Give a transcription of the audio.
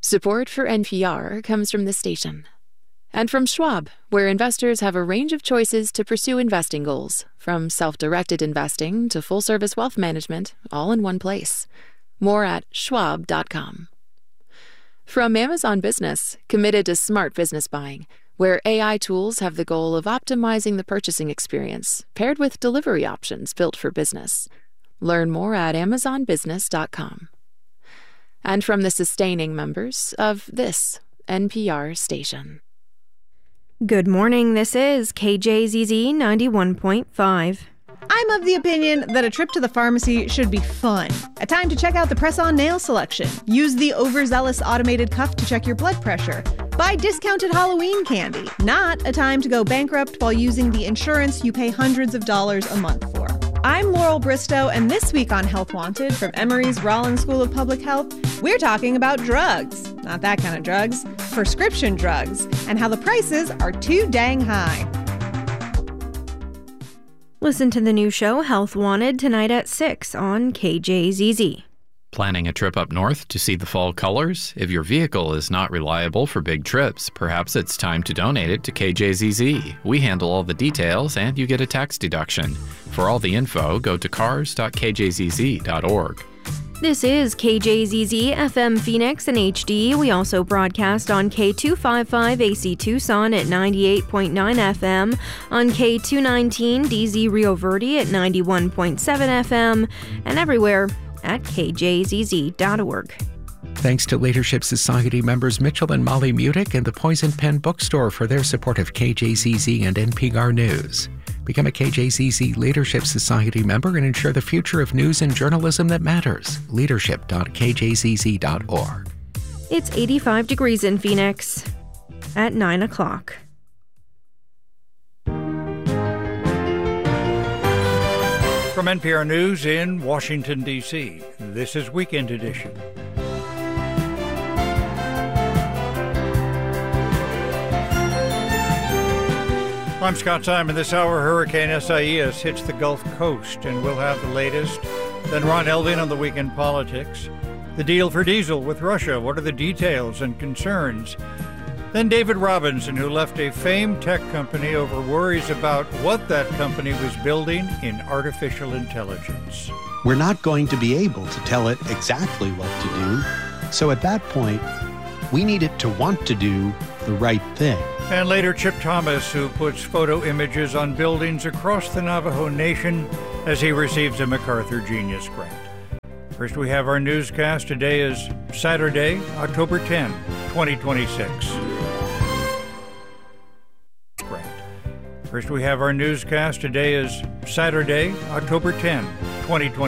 Support for NPR comes from the station. And from Schwab, where investors have a range of choices to pursue investing goals, from self-directed investing to full-service wealth management, all in one place. More at schwab.com. From Amazon Business, committed to smart business buying, where AI tools have the goal of optimizing the purchasing experience, paired with delivery options built for business. Learn more at amazonbusiness.com. And from the sustaining members of this NPR station. Good morning, this is KJZZ 91.5. I'm of the opinion that a trip to the pharmacy should be fun. A time to check out the press-on nail selection. Use the overzealous automated cuff to check your blood pressure. Buy discounted Halloween candy. Not a time to go bankrupt while using the insurance you pay hundreds of dollars a month for. I'm Laurel Bristow, and this week on Health Wanted from Emory's Rollins School of Public Health, we're talking about drugs. Not that kind of drugs. Prescription drugs. And how the prices are too dang high. Listen to the new show, Health Wanted, tonight at 6 on KJZZ. Planning a trip up north to see the fall colors? If your vehicle is not reliable for big trips, perhaps it's time to donate it to KJZZ. We handle all the details and you get a tax deduction. For all the info, go to cars.kjzz.org. This is KJZZ FM Phoenix and HD. We also broadcast on K255 AC Tucson at 98.9 FM, on K219 DZ Rio Verde at 91.7 FM, and everywhere at kjzz.org. Thanks to Leadership Society members Mitchell and Molly Mudick and the Poison Pen Bookstore for their support of KJZZ and NPR News. Become a KJZZ Leadership Society member and ensure the future of news and journalism that matters. Leadership.kjzz.org. It's 85 degrees in Phoenix at 9 o'clock. From NPR News in Washington, D.C., this is Weekend Edition. I'm Scott Simon. This hour, Hurricane Isaias hits the Gulf Coast, and we'll have the latest. Then Ron Elving on the weekend politics. The deal for diesel with Russia. What are the details and concerns? Then David Robinson, who left a famed tech company over worries about what that company was building in artificial intelligence. We're not going to be able to tell it exactly what to do. So at that point, we need it to want to do the right thing. And later, Chip Thomas, who puts photo images on buildings across the Navajo Nation as he receives a MacArthur Genius Grant. First, we have our newscast. Today is Saturday, October 10, 2026. First, we have our newscast. Today is Saturday, October 10, 2026.